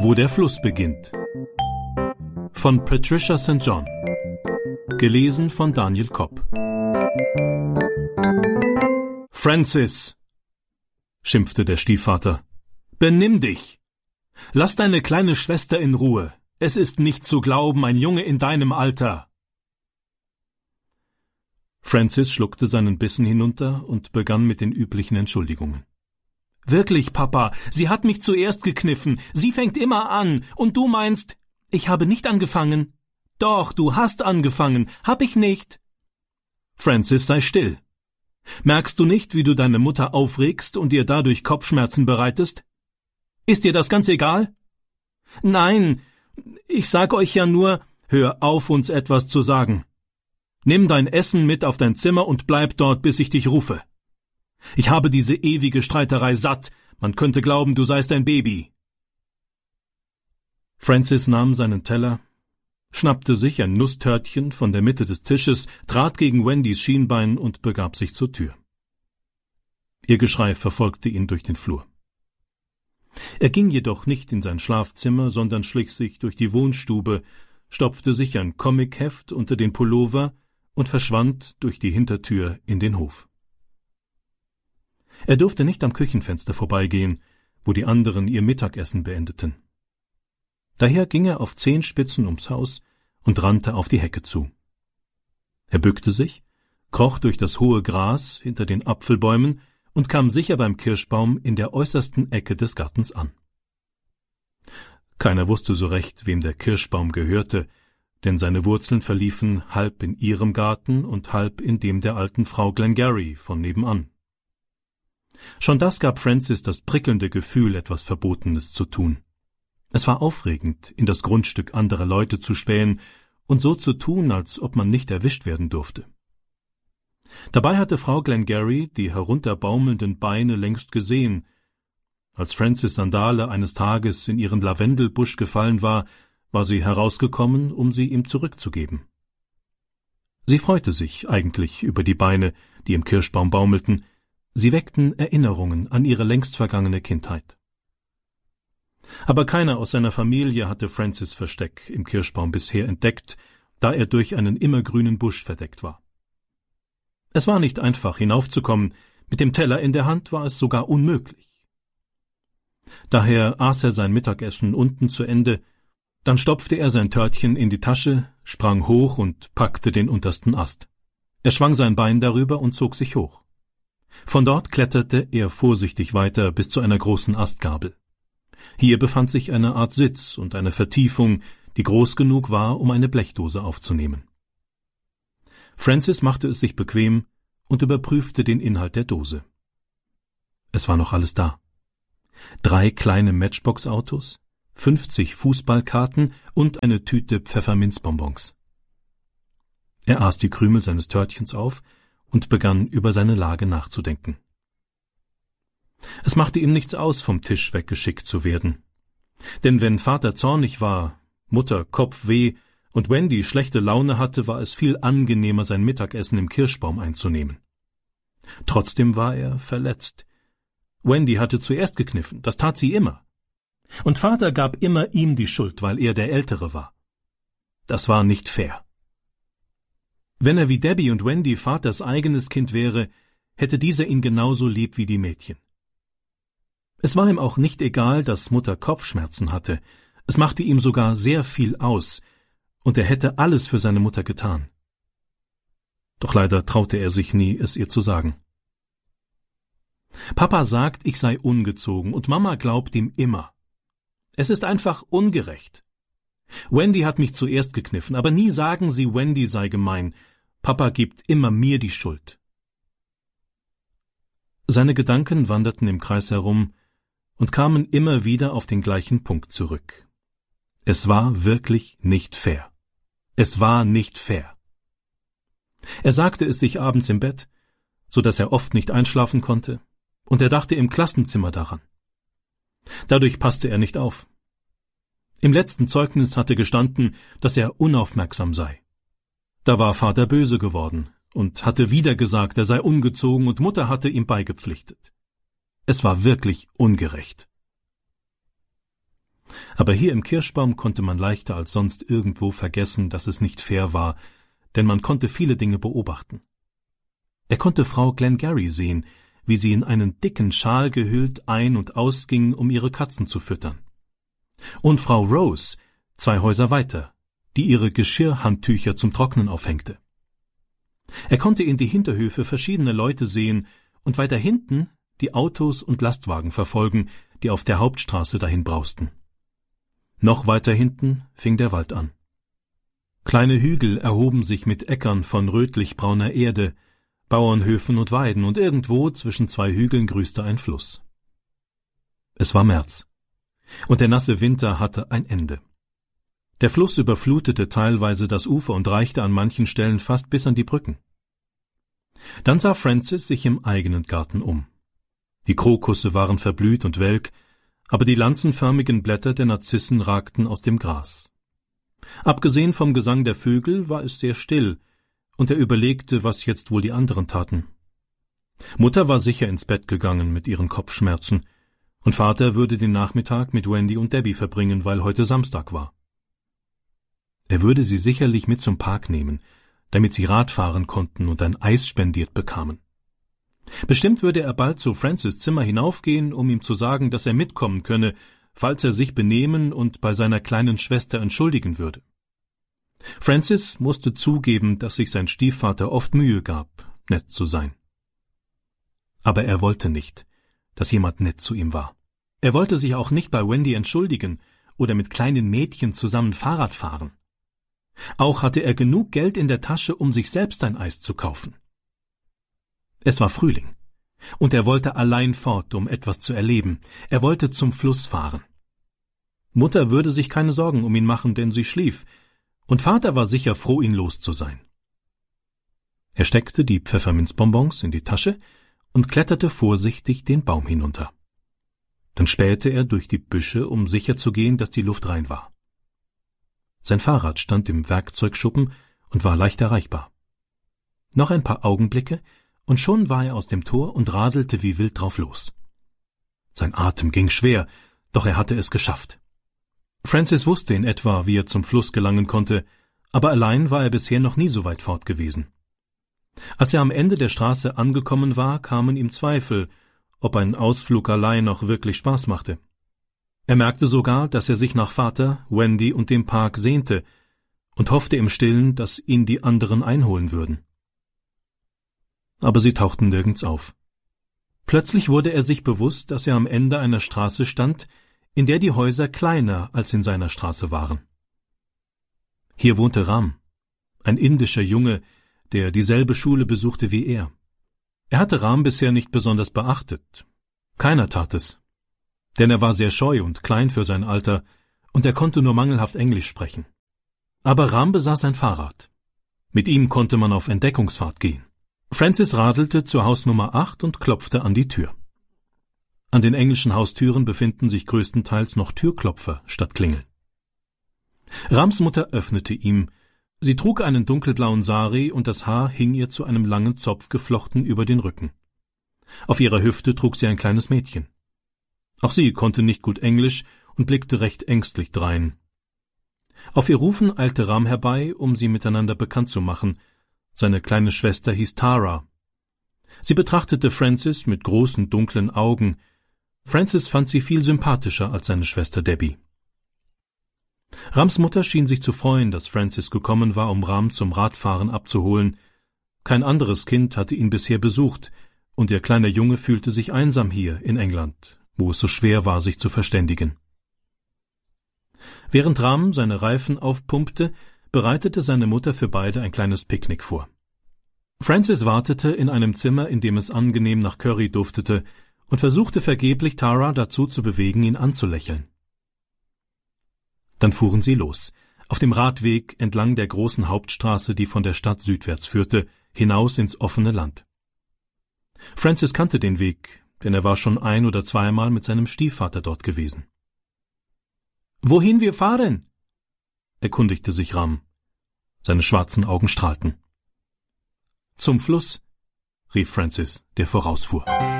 Wo der Fluss beginnt. Von Patricia St. John. Gelesen von Daniel Kopp. »Francis«, schimpfte der Stiefvater, »benimm dich! Lass deine kleine Schwester in Ruhe. Es ist nicht zu glauben, ein Junge in deinem Alter.« Francis schluckte seinen Bissen hinunter und begann mit den üblichen Entschuldigungen. »Wirklich, Papa, sie hat mich zuerst gekniffen. Sie fängt immer an. Und du meinst, ich habe nicht angefangen?« »Doch, du hast angefangen. Hab ich nicht?« »Francis, sei still. Merkst du nicht, wie du deine Mutter aufregst und ihr dadurch Kopfschmerzen bereitest? Ist dir das ganz egal?« »Nein, ich sag euch ja nur, hör auf, uns etwas zu sagen. Nimm dein Essen mit auf dein Zimmer und bleib dort, bis ich dich rufe. Ich habe diese ewige Streiterei satt. Man könnte glauben, du seist ein Baby.« Francis nahm seinen Teller, schnappte sich ein Nusstörtchen von der Mitte des Tisches, trat gegen Wendys Schienbein und begab sich zur Tür. Ihr Geschrei verfolgte ihn durch den Flur. Er ging jedoch nicht in sein Schlafzimmer, sondern schlich sich durch die Wohnstube, stopfte sich ein Comicheft unter den Pullover und verschwand durch die Hintertür in den Hof. Er durfte nicht am Küchenfenster vorbeigehen, wo die anderen ihr Mittagessen beendeten. Daher ging er auf Zehenspitzen ums Haus und rannte auf die Hecke zu. Er bückte sich, kroch durch das hohe Gras hinter den Apfelbäumen und kam sicher beim Kirschbaum in der äußersten Ecke des Gartens an. Keiner wusste so recht, wem der Kirschbaum gehörte, denn seine Wurzeln verliefen halb in ihrem Garten und halb in dem der alten Frau Glengarry von nebenan. Schon das gab Francis das prickelnde Gefühl, etwas Verbotenes zu tun. Es war aufregend, in das Grundstück anderer Leute zu spähen und so zu tun, als ob man nicht erwischt werden durfte. Dabei hatte Frau Glengarry die herunterbaumelnden Beine längst gesehen. Als Francis' Sandale eines Tages in ihren Lavendelbusch gefallen war sie herausgekommen, um sie ihm zurückzugeben. Sie freute sich eigentlich über die Beine, die im Kirschbaum baumelten. Sie weckten Erinnerungen an ihre längst vergangene Kindheit. Aber keiner aus seiner Familie hatte Francis' Versteck im Kirschbaum bisher entdeckt, da er durch einen immergrünen Busch verdeckt war. Es war nicht einfach, hinaufzukommen, mit dem Teller in der Hand war es sogar unmöglich. Daher aß er sein Mittagessen unten zu Ende, dann stopfte er sein Törtchen in die Tasche, sprang hoch und packte den untersten Ast. Er schwang sein Bein darüber und zog sich hoch. Von dort kletterte er vorsichtig weiter bis zu einer großen Astgabel. Hier befand sich eine Art Sitz und eine Vertiefung, die groß genug war, um eine Blechdose aufzunehmen. Francis machte es sich bequem und überprüfte den Inhalt der Dose. Es war noch alles da. 3 kleine Matchbox-Autos, 50 Fußballkarten und eine Tüte Pfefferminzbonbons. Er aß die Krümel seines Törtchens auf und begann über seine Lage nachzudenken. Es machte ihm nichts aus, vom Tisch weggeschickt zu werden. Denn wenn Vater zornig war, Mutter Kopfweh und Wendy schlechte Laune hatte, war es viel angenehmer, sein Mittagessen im Kirschbaum einzunehmen. Trotzdem war er verletzt. Wendy hatte zuerst gekniffen, das tat sie immer. Und Vater gab immer ihm die Schuld, weil er der Ältere war. Das war nicht fair. Wenn er wie Debbie und Wendy Vaters eigenes Kind wäre, hätte dieser ihn genauso lieb wie die Mädchen. Es war ihm auch nicht egal, dass Mutter Kopfschmerzen hatte. Es machte ihm sogar sehr viel aus, und er hätte alles für seine Mutter getan. Doch leider traute er sich nie, es ihr zu sagen. Papa sagt, ich sei ungezogen, und Mama glaubt ihm immer. Es ist einfach ungerecht. Wendy hat mich zuerst gekniffen, aber nie sagen sie, Wendy sei gemein. Papa gibt immer mir die Schuld. Seine Gedanken wanderten im Kreis herum und kamen immer wieder auf den gleichen Punkt zurück. Es war wirklich nicht fair. Es war nicht fair. Er sagte es sich abends im Bett, so dass er oft nicht einschlafen konnte, und er dachte im Klassenzimmer daran. Dadurch passte er nicht auf. Im letzten Zeugnis hatte gestanden, dass er unaufmerksam sei. Da war Vater böse geworden und hatte wieder gesagt, er sei ungezogen, und Mutter hatte ihm beigepflichtet. Es war wirklich ungerecht. Aber hier im Kirschbaum konnte man leichter als sonst irgendwo vergessen, dass es nicht fair war, denn man konnte viele Dinge beobachten. Er konnte Frau Glengarry sehen, wie sie in einen dicken Schal gehüllt ein- und ausging, um ihre Katzen zu füttern. Und Frau Rose, 2 Häuser weiter, die ihre Geschirrhandtücher zum Trocknen aufhängte. Er konnte in die Hinterhöfe verschiedene Leute sehen und weiter hinten die Autos und Lastwagen verfolgen, die auf der Hauptstraße dahin brausten. Noch weiter hinten fing der Wald an. Kleine Hügel erhoben sich mit Äckern von rötlich-brauner Erde, Bauernhöfen und Weiden, und irgendwo zwischen 2 Hügeln grüßte ein Fluss. Es war März, und der nasse Winter hatte ein Ende. Der Fluss überflutete teilweise das Ufer und reichte an manchen Stellen fast bis an die Brücken. Dann sah Francis sich im eigenen Garten um. Die Krokusse waren verblüht und welk, aber die lanzenförmigen Blätter der Narzissen ragten aus dem Gras. Abgesehen vom Gesang der Vögel war es sehr still, und er überlegte, was jetzt wohl die anderen taten. Mutter war sicher ins Bett gegangen mit ihren Kopfschmerzen, und Vater würde den Nachmittag mit Wendy und Debbie verbringen, weil heute Samstag war. Er würde sie sicherlich mit zum Park nehmen, damit sie Rad fahren konnten und ein Eis spendiert bekamen. Bestimmt würde er bald zu Francis' Zimmer hinaufgehen, um ihm zu sagen, dass er mitkommen könne, falls er sich benehmen und bei seiner kleinen Schwester entschuldigen würde. Francis musste zugeben, dass sich sein Stiefvater oft Mühe gab, nett zu sein. Aber er wollte nicht, dass jemand nett zu ihm war. Er wollte sich auch nicht bei Wendy entschuldigen oder mit kleinen Mädchen zusammen Fahrrad fahren. Auch hatte er genug Geld in der Tasche, um sich selbst ein Eis zu kaufen. Es war Frühling, und er wollte allein fort, um etwas zu erleben. Er wollte zum Fluss fahren. Mutter würde sich keine Sorgen um ihn machen, denn sie schlief, und Vater war sicher froh, ihn los zu sein. Er steckte die Pfefferminzbonbons in die Tasche und kletterte vorsichtig den Baum hinunter. Dann spähte er durch die Büsche, um sicherzugehen, dass die Luft rein war. Sein Fahrrad stand im Werkzeugschuppen und war leicht erreichbar. Noch ein paar Augenblicke, und schon war er aus dem Tor und radelte wie wild drauf los. Sein Atem ging schwer, doch er hatte es geschafft. Francis wusste in etwa, wie er zum Fluss gelangen konnte, aber allein war er bisher noch nie so weit fort gewesen. Als er am Ende der Straße angekommen war, kamen ihm Zweifel, ob ein Ausflug allein noch wirklich Spaß machte. Er merkte sogar, dass er sich nach Vater, Wendy und dem Park sehnte und hoffte im Stillen, dass ihn die anderen einholen würden. Aber sie tauchten nirgends auf. Plötzlich wurde er sich bewusst, dass er am Ende einer Straße stand, in der die Häuser kleiner als in seiner Straße waren. Hier wohnte Ram, ein indischer Junge, der dieselbe Schule besuchte wie er. Er hatte Ram bisher nicht besonders beachtet. Keiner tat es, denn er war sehr scheu und klein für sein Alter, und er konnte nur mangelhaft Englisch sprechen. Aber Ram besaß ein Fahrrad. Mit ihm konnte man auf Entdeckungsfahrt gehen. Francis radelte zur Hausnummer 8 und klopfte an die Tür. An den englischen Haustüren befinden sich größtenteils noch Türklopfer statt Klingeln. Rams Mutter öffnete ihm. Sie trug einen dunkelblauen Sari und das Haar hing ihr zu einem langen Zopf geflochten über den Rücken. Auf ihrer Hüfte trug sie ein kleines Mädchen. Auch sie konnte nicht gut Englisch und blickte recht ängstlich drein. Auf ihr Rufen eilte Ram herbei, um sie miteinander bekannt zu machen. Seine kleine Schwester hieß Tara. Sie betrachtete Francis mit großen, dunklen Augen. Francis fand sie viel sympathischer als seine Schwester Debbie. Rams Mutter schien sich zu freuen, dass Francis gekommen war, um Ram zum Radfahren abzuholen. Kein anderes Kind hatte ihn bisher besucht, und ihr kleiner Junge fühlte sich einsam hier in England, wo es so schwer war, sich zu verständigen. Während Ram seine Reifen aufpumpte, bereitete seine Mutter für beide ein kleines Picknick vor. Francis wartete in einem Zimmer, in dem es angenehm nach Curry duftete, und versuchte vergeblich, Tara dazu zu bewegen, ihn anzulächeln. Dann fuhren sie los, auf dem Radweg entlang der großen Hauptstraße, die von der Stadt südwärts führte, hinaus ins offene Land. Francis kannte den Weg, denn er war schon 1- oder 2-mal mit seinem Stiefvater dort gewesen. »Wohin wir fahren?« erkundigte sich Ram. Seine schwarzen Augen strahlten. »Zum Fluss«, rief Francis, der vorausfuhr.